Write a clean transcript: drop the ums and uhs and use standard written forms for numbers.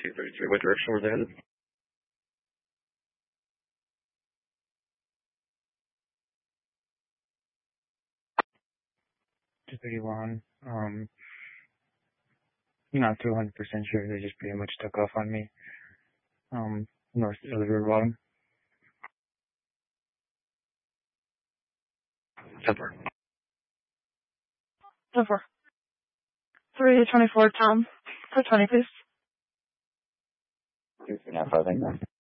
233. What direction were they headed? 231. Not 200% sure. They just pretty much took off on me. North of the river bottom. 10-4. 10-4. 324, Tom. For 20, please. 239, 5,